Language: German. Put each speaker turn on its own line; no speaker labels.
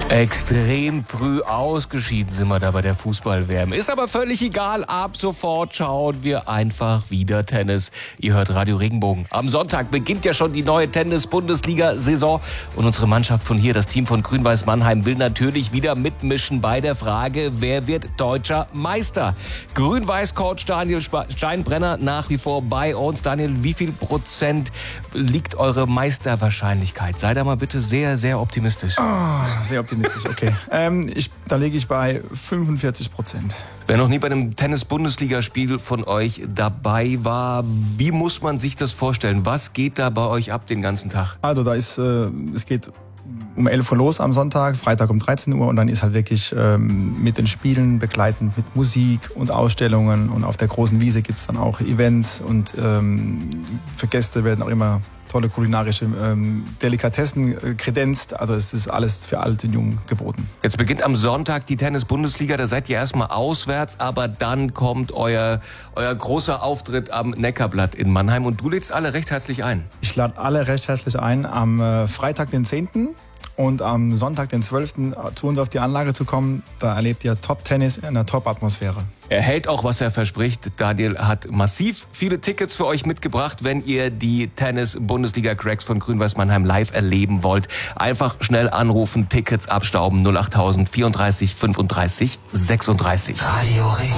Extrem früh ausgeschieden sind wir da bei der Fußball-WM. Ist aber völlig egal. Ab sofort schauen wir einfach wieder Tennis. Ihr hört Radio Regenbogen. Am Sonntag beginnt ja schon die neue Tennis-Bundesliga-Saison. Und unsere Mannschaft von hier, das Team von Grün-Weiß Mannheim, will natürlich wieder mitmischen bei der Frage, wer wird deutscher Meister? Grün-Weiß-Coach Daniel Steinbrenner nach wie vor bei uns. Daniel, wie viel Prozent liegt eure Meisterwahrscheinlichkeit? Sei da mal bitte sehr, sehr optimistisch.
Sehr optimistisch, okay. Da liege ich bei 45%.
Wer noch nie bei einem Tennis-Bundesligaspiel von euch dabei war, wie muss man sich das vorstellen? Was geht da bei euch ab den ganzen Tag?
Also es geht um 11 Uhr los am Sonntag, Freitag um 13 Uhr und dann ist halt wirklich mit den Spielen begleitend mit Musik und Ausstellungen und auf der großen Wiese gibt's dann auch Events und für Gäste werden auch immer tolle kulinarische Delikatessen kredenzt. Also es ist alles für alt und jung geboten.
Jetzt beginnt am Sonntag die Tennis-Bundesliga, da seid ihr erstmal auswärts, aber dann kommt euer großer Auftritt am Neckarblatt in Mannheim und du lädst alle recht herzlich ein.
Ich lade alle recht herzlich ein, am Freitag den 10. und am Sonntag den 12. zu uns auf die Anlage zu kommen. Da erlebt ihr Top-Tennis in einer Top-Atmosphäre.
Er hält auch, was er verspricht. Daniel hat massiv viele Tickets für euch mitgebracht, wenn ihr die Tennis-Bundesliga-Cracks von Grün-Weiß Mannheim live erleben wollt. Einfach schnell anrufen, Tickets abstauben, 08000 34 35 36.
Radio Ring.